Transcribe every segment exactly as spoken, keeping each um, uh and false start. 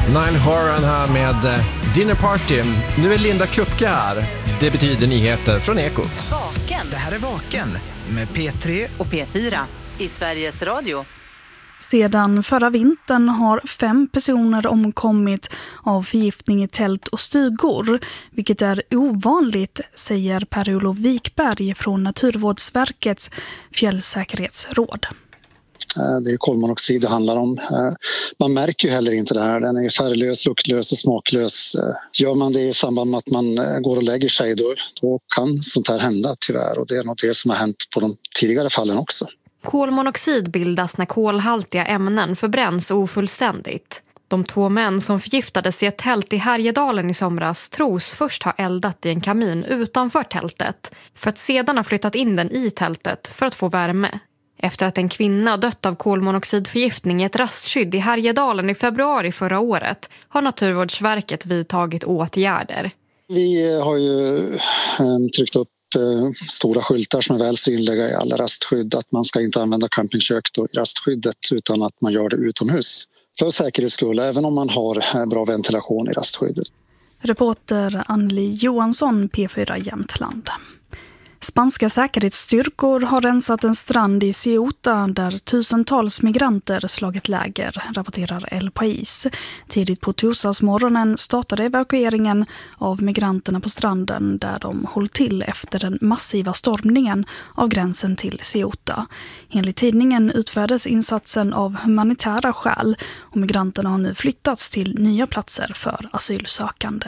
Nile Horan här med Dinner Party. Nu är Linda Krupke här. Det betyder nyheter från Ekot. Vaken. Det här är Vaken med P tre och P fyra i Sveriges Radio. Sedan förra vintern har fem personer omkommit av förgiftning i tält och stugor, vilket är ovanligt, säger Per-Olof Wikberg från Naturvårdsverkets fjällsäkerhetsråd. Det är kolmonoxid det handlar om. Man märker ju heller inte det här. Den är färglös, luktlös och smaklös. Gör man det i samband med att man går och lägger sig, då, då kan sånt här hända tyvärr. Och det är nog det som har hänt på de tidigare fallen också. Kolmonoxid bildas när kolhaltiga ämnen förbränns ofullständigt. De två män som förgiftades i ett tält i Härjedalen i somras tros först ha eldat i en kamin utanför tältet för att sedan ha flyttat in den i tältet för att få värme. Efter att en kvinna dött av kolmonoxidförgiftning i ett rastskydd i Härjedalen i februari förra året har Naturvårdsverket vidtagit åtgärder. Vi har ju tryckt upp stora skyltar som är väl synliga i alla rastskydd att man ska inte använda campingkök då i rastskyddet utan att man gör det utomhus. För säkerhets skull, även om man har bra ventilation i rastskyddet. Reporter Anneli Johansson, P fyra Jämtland. Spanska säkerhetsstyrkor har rensat en strand i Ceuta där tusentals migranter slagit läger, rapporterar El País. Tidigt på torsdagsmorgonen startade evakueringen av migranterna på stranden där de håll till efter den massiva stormningen av gränsen till Ceuta. Enligt tidningen utfördes insatsen av humanitära skäl och migranterna har nu flyttats till nya platser för asylsökande.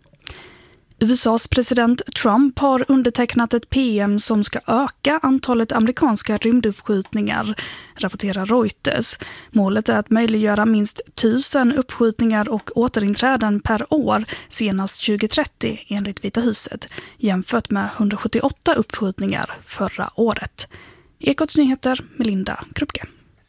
U S A:s president Trump har undertecknat ett P M som ska öka antalet amerikanska rymduppskjutningar, rapporterar Reuters. Målet är att möjliggöra minst tusen uppskjutningar och återinträden per år senast tjugo trettio enligt Vita huset, jämfört med hundrasjuttioåtta uppskjutningar förra året. Ekots nyheter med Linda Krupke.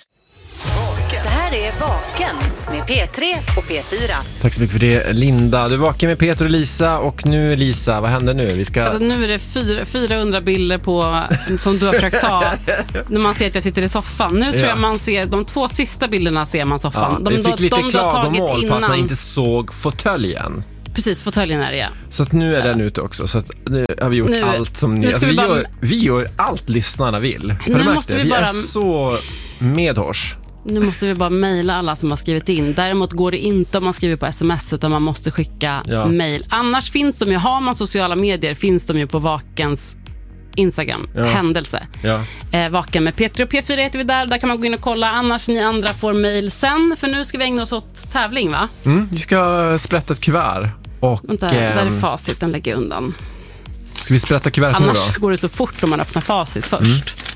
Det här är Vaken med P tre och P fyra. Tack så mycket för det, Linda. Du är vaken med Peter och Lisa. Och nu, Lisa, vad händer nu? Vi ska... Alltså, nu är det fyra, fyrahundra bilder på, som du har försökt ta när man ser att jag sitter i soffan. Nu tror ja. jag man ser, de två sista bilderna ser man soffan. Ja, de, vi fick de, lite de, klagomål de på att man inte såg fåtöljen. Precis, fåtöljen är det, ja. Så att nu är den ute också. Så att nu har vi gjort nu, allt som ni... Alltså, vi, vi, bara... gör, vi gör allt lyssnarna vill. Har nu måste vi, vi bara... är så medhårs. Nu måste vi bara mejla alla som har skrivit in. Däremot går det inte om man skriver på sms utan man måste skicka ja. mejl. Annars finns de ju, har man sociala medier finns de ju på Vakens Instagram, ja. händelse. Ja. Eh, Vaken med P tre och P fyra heter vi där. Där kan man gå in och kolla. Annars ni andra får mejl sen. För nu ska vi ägna oss åt tävling, va? Mm, vi ska sprätta ett kuvert. Och, Vänta, där är facit, den lägger jag undan. Ska vi sprätta kuvertet nu då? Annars går det så fort om man öppnar facit först. Mm.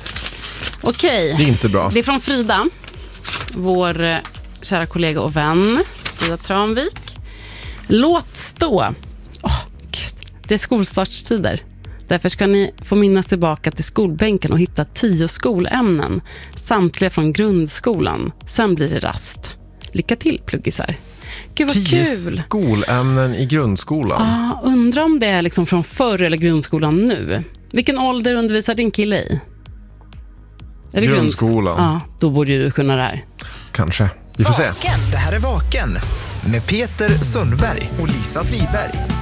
Okej. Det är inte bra. Det är från Frida, vår eh, kära kollega och vän Frida Tranvik. Låt stå. Åh, Gud. Det är skolstartstider. Därför ska ni få minnas tillbaka till skolbänken och hitta tio skolämnen. Samtliga från grundskolan. Sen blir det rast. Lycka till, pluggisar. Gud vad tio kul. skolämnen i grundskolan. Ah, undrar om det är liksom från förr eller grundskolan nu. Vilken ålder undervisar din kille i? Är det grundskolan? Ja, då borde du kunna det här. Kanske. Vi får Vaken. se. Det här är Vaken med Peter Sundberg och Lisa Friberg.